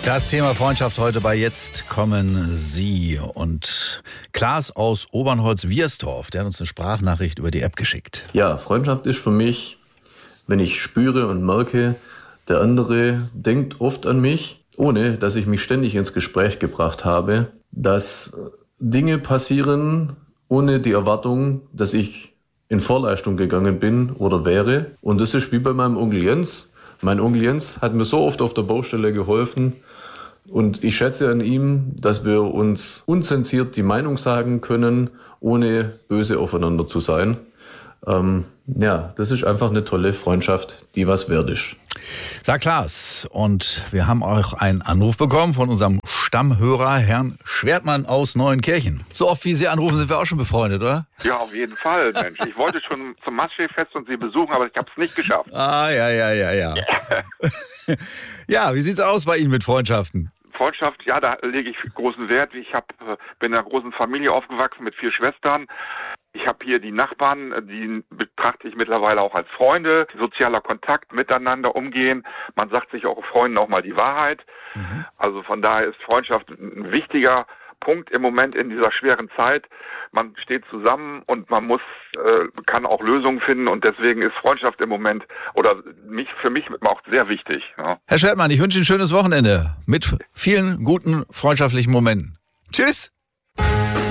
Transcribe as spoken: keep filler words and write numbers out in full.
Das Thema Freundschaft heute bei Jetzt kommen Sie. Und Klaas aus Obernholz-Wiersdorf, der hat uns eine Sprachnachricht über die App geschickt. Ja, Freundschaft ist für mich, wenn ich spüre und merke, der andere denkt oft an mich, ohne dass ich mich ständig ins Gespräch gebracht habe, dass Dinge passieren ohne die Erwartung, dass ich in Vorleistung gegangen bin oder wäre. Und das ist wie bei meinem Onkel Jens. Mein Onkel Jens hat mir so oft auf der Baustelle geholfen. Und ich schätze an ihm, dass wir uns unzensiert die Meinung sagen können, ohne böse aufeinander zu sein. Ähm, ja, das ist einfach eine tolle Freundschaft, die was wert ist. Sagt Klaas. Und wir haben auch einen Anruf bekommen von unserem Stammhörer, Herrn Schwertmann aus Neuenkirchen. So oft wie Sie anrufen, sind wir auch schon befreundet, oder? Ja, auf jeden Fall, Mensch. Ich wollte schon zum Maschsee-Fest und Sie besuchen, aber ich habe es nicht geschafft. Ah, ja, ja, ja, ja. Ja, wie sieht's aus bei Ihnen mit Freundschaften? Freundschaft, ja, da lege ich großen Wert. Ich hab, bin in einer großen Familie aufgewachsen mit vier Schwestern. Ich habe hier die Nachbarn, die betrachte ich mittlerweile auch als Freunde. Sozialer Kontakt, miteinander umgehen. Man sagt sich auch Freunden auch mal die Wahrheit. Mhm. Also von daher ist Freundschaft ein wichtiger Punkt im Moment in dieser schweren Zeit. Man steht zusammen und man muss, äh, kann auch Lösungen finden und deswegen ist Freundschaft im Moment oder mich für mich auch sehr wichtig. Ja. Herr Schwertmann, ich wünsche Ihnen ein schönes Wochenende mit vielen guten freundschaftlichen Momenten. Tschüss!